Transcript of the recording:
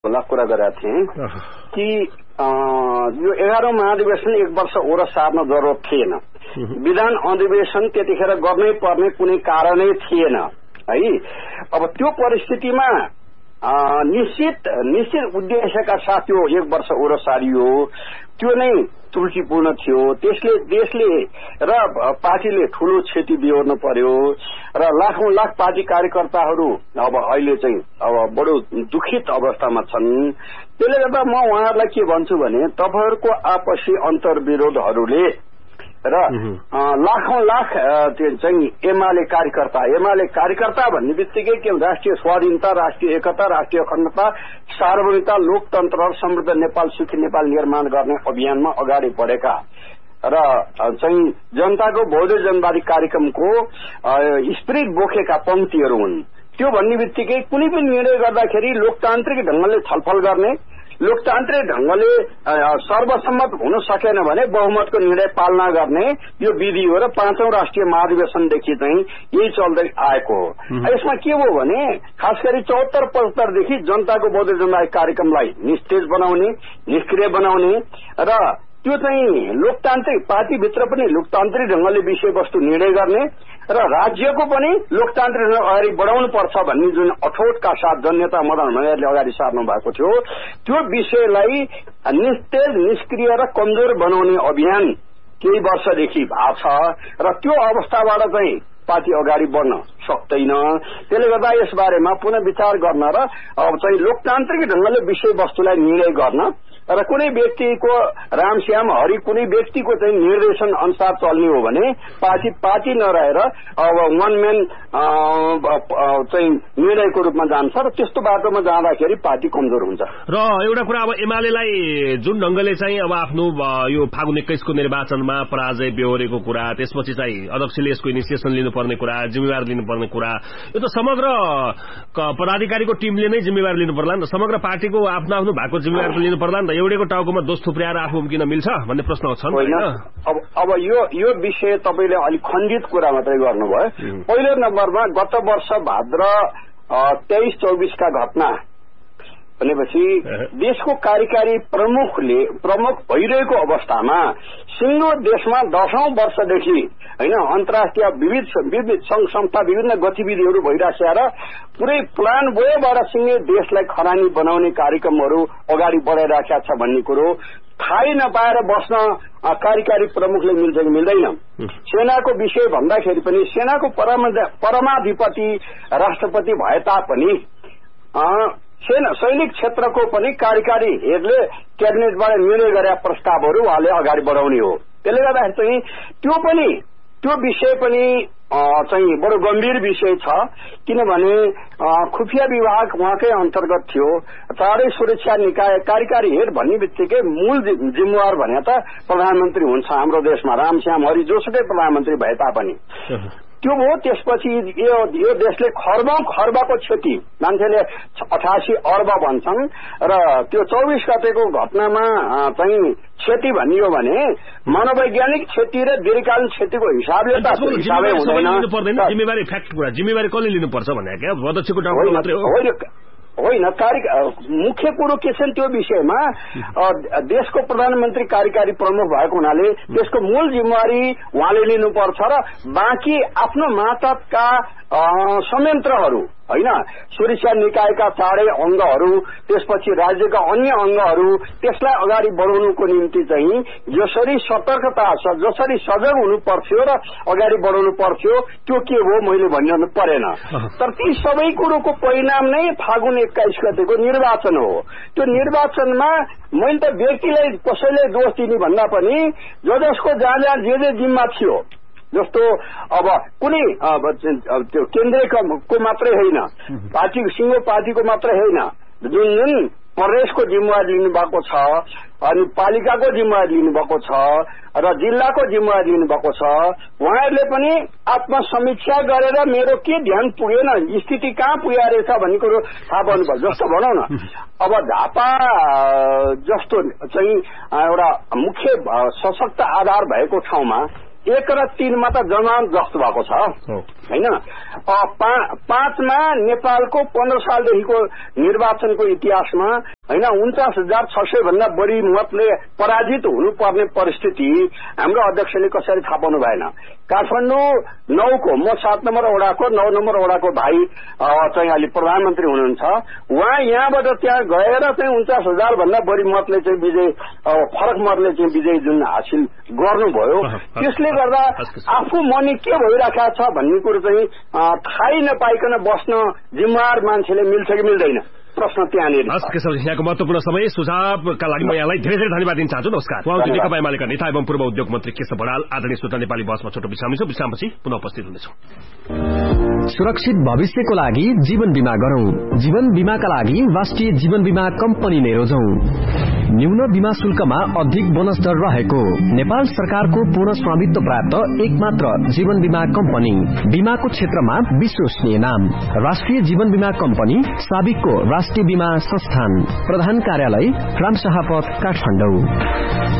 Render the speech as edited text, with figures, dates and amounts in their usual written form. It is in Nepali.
कुरा गरेका थिएँ कि यो 11औं महाधिवेशन 1 वर्ष ओर सार्न जरुरत थिएन। विधान अधिवेशन त्यतिखेर गर्नै पर्ने कुनै कारणै थिएन है। अब त्यो परिस्थितिमा निश्चित उद्देश्यका साथ यो 1 वर्ष ओर सारियो, त्यो नै त्रुटिपूर्ण थियो। त्यसले देशले र पार्टीले ठूलो क्षति बिहोर्नु पर्यो र लाखौं लाख पार्टी कार्यकर्ताहरू अब अहिले चाहिँ अब बडो दुखित अवस्थामा छन्। त्यसले गर्दा म उहाँहरूलाई के भन्छु भने तपाईहरूको आपसी अन्तर्विरोधहरूले र लाखौं लाख चाहिँ एमाले कार्यकर्ता भन्ने बित्तिकै के राष्ट्रिय स्वाधीनता, राष्ट्रिय एकता, राष्ट्रिय अखण्डता, सार्वभौमिकता, लोकतन्त्र र समृद्ध नेपाल, सुखी नेपाल निर्माण गर्ने अभियानमा अगाडि बढेका र चाहिँ जनताको बहुदलीय जनवादी कार्यक्रमको स्पिरिट बोकेका पंक्तिहरू हुन्। त्यो भन्ने बित्तिकै कुनै पनि निर्णय गर्दाखेरि लोकतान्त्रिक ढंगले छलफल गर्ने, लोकतान्त्रिक ढंगले सर्वसम्मत हुन सकेन भने बहुमतको निर्णय पालना गर्ने यो विधि हो र 5औं राष्ट्रिय महाधिवेशनदेखि चाहिँ यही चल्दै आएको हो। यसमा के हो भने खास गरी 74-75 देखि जनताको बहुदलीय जनवादी कार्यक्रमलाई निस्तेज बनाउने, निष्क्रिय बनाउने र त्यो चाहिँ लोकतान्त्रिक पार्टीभित्र पनि लोकतान्त्रिक ढंगले विषयवस्तु निर्णय गर्ने र राज्यको पनि लोकतान्त्रिक अगाडि बढाउनु पर्छ भन्ने जुन अठोटका साथ जननेता मदन भण्डारीले अगाडि सार्नु भएको थियो, त्यो विषयलाई निस्तेज, निष्क्रिय र कमजोर बनाउने अभियान केही वर्षदेखि भएको छ र त्यो अवस्थाबाट चाहिँ पार्टी अगाडि बढ्न सक्दैन। त्यसले गर्दा यसबारेमा पुनः विचार गर्न र अब चाहिँ लोकतान्त्रिक ढंगले विषयवस्तुलाई निर्णय गर्न र कुनै व्यक्तिको रामश्याम हरि कुनै व्यक्तिको चाहिँ निर्देशन अनुसार चल्ने हो भने पार्टी नरहेर अब वन म्यान चाहिँ निर्णयको रूपमा जान्छ र त्यस्तो बाटोमा जाँदाखेरि पार्टी कमजोर हुन्छ। र एउटा कुरा अब एमालेलाई जुन ढंगले चाहिँ अब आफ्नो यो फागुन 21 को निर्वाचनमा पराजय बेहोरेको कुरा, त्यसपछि चाहिँ अध्यक्षले यसको इनिसिएसन लिनुपर्ने कुरा, जिम्मेवार लिनुपर्ने कुरा, यो त समग्र पदाधिकारीको टिमले नै जिम्मेवार लिनु पर्ला नि त। समग्र पार्टीको आफ्नो आफ्नो भएको जिम्मेवार लिनु पर्ला नि त। एउटैको टाउकोमा दोष थुप्र्याएर आफू उम्किन मिल्छ भन्ने प्रश्न छ नि त। अब यो विषय तपाईले अलि खण्डित कुरा मात्रै गर्नुभयो। पहिलो नम्बरमा गत वर्ष भाद्र 23-24 का घटना भनेपछि देशको कार्यकारी प्रमुख भइरहेको अवस्थामा सिङ्गो देशमा 10औं वर्षदेखि हैन अन्तर्राष्ट्रिय विविध संघ संस्था विभिन्न गतिविधिहरू भइराखेका र पुरै प्लान बोबाट सिङ्गै देशलाई खरानी बनाउने कार्यक्रमहरू अगाडि बढाइराखेका छ भन्ने कुरो थाहै नपाएर बस्न कार्यकारी प्रमुखले मिल्छ कि मिल्दैन। सेनाको विषय भन्दाखेरि पनि सेनाको परमाधिपति राष्ट्रपति भए तापनि सैनिक क्षेत्रको पनि कार्यकारी हेडले क्याबिनेटबाट निर्णय गरेका प्रस्तावहरू उहाँले अगाडि बढाउने हो। त्यसले गर्दाखेरि चाहिँ त्यो विषय पनि चाहिँ बडो गम्भीर विषय छ। किनभने खुफिया विभाग उहाँकै अन्तर्गत थियो। चारै सुरक्षा निकाय कार्यकारी हेड भन्ने बित्तिकै मूल जिम्मेवार भने त प्रधानमन्त्री हुन्छ हाम्रो देशमा, रामश्याम हरि जोसुकै प्रधानमन्त्री भए तापनि त्यो हो। त्यसपछि यो देशले खर्बको क्षति, मान्छेले 88 अर्ब भन्छन् र त्यो 24 गतेको घटनामा चाहिँ क्षति भनियो भने मनोवैज्ञानिक क्षति र दीर्घकालीन क्षतिको हिसाबले त हिसाबै हुँदैन। जिम्मेवारी फ्याक्ट कुरा जिम्मेवारी कसले लिनुपर्छ भने क्या अध्यक्षको टाउको मात्रै होइन। मुख्य कुरो के छ त्यो विषयमा देशको प्रधानमन्त्री कार्यकारी प्रमुख भएको हुनाले त्यसको मूल जिम्मेवारी उहाँले लिनुपर्छ र बाँकी आफ्नो मातहतका संयन्त्रहरू हैन सुरक्षा निकायका चारै अंगहरू त्यसपछि राज्यका अन्य अंगहरू त्यसलाई अगाडि बढाउनुको निम्ति चाहिँ जसरी सतर्कता छ, जसरी सजग हुनु पर्थ्यो र अगाडि बढाउनु पर्थ्यो त्यो के हो मैले भनिरहनु परेन। तर ती सबै कुरोको परिणाम नै फागुन 21 गतेको निर्वाचन हो। त्यो निर्वाचनमा मैले त व्यक्तिलाई कसैलाई दोष दिने भन्दा पनि जसको जहाँ जे जिम्मा थियो, जस्तो अब कुनै त्यो केन्द्रीयको मात्रै होइन, सिङ्गो पार्टीको मात्रै होइन, जुन प्रदेशको जिम्मेवारी लिनुभएको छ अनि पालिकाको जिम्मेवारी लिनुभएको छ र जिल्लाको जिम्मेवारी लिनुभएको छ, उहाँहरूले पनि आत्मसमीक्षा गरेर मेरो के ध्यान पुगेन, स्थिति कहाँ पुगेको रहेछ भन्ने कुरो थाहा पाउनुभयो। जस्तो भनौँ न अब झापा जस्तो चाहिँ एउटा मुख्य सशक्त आधार भएको ठाउँमा 1 र 3 मा त जमानत जस्तो भएको छ हैन। 5 मा नेपालको 15 सालदेखिको निर्वाचनको इतिहासमा होइन 49,600 भन्दा बढी मतले पराजित हुनुपर्ने परिस्थिति हाम्रो अध्यक्षले कसरी थाहा पाउनु भएन। काठमाडौँ 9को म 7 नम्बर वडाको 9 नम्बर वडाको भाइ चाहिँ अहिले प्रधानमन्त्री हुनुहुन्छ। उहाँ यहाँबाट त्यहाँ गएर चाहिँ 49,000 भन्दा बढी मतले चाहिँ विजय फरक मतले चाहिँ विजय जुन हासिल गर्नुभयो, त्यसले गर्दा आफू मनी के भइरहेको छ भन्ने कुरो चाहिँ थाहै नपाइकन बस्न जिम्मेवार मान्छेले मिल्छ कि मिल्दैन, प्रश्न त्यहाँनिर। यहाँको महत्वपूर्ण समय सुझावका लागि म यहाँलाई धेरै धेरै धन्यवाद दिन चाहन्छु। नमस्कार। उहाँ नेकपा एमालेका नेता एवं पूर्व उद्योग मन्त्री केशव बडाल। आदरणीय श्रोता, नेपाली बसमा छोटो विश्राम लिन्छौँ। विश्रामपछि पुनः उपस्थित हुनेछौँ। सुरक्षित भविष्यको लागि जीवन बीमा गरौं। जीवन बीमाका लागि राष्ट्रिय जीवन बीमा कम्पनी नै रोजौं। न्यून बीमा शुल्कमा अधिक बोनस दर रहेको नेपाल सरकारको पूर्ण स्वामित्व प्राप्त एकमात्र जीवन बीमा कम्पनी। बीमाको क्षेत्रमा विश्वसनीय नाम राष्ट्रिय जीवन बीमा कम्पनी, साबिकको राष्ट्रिय बीमा संस्थान। प्रधान कार्यालय रामशाह पथ, काठमाडौँ।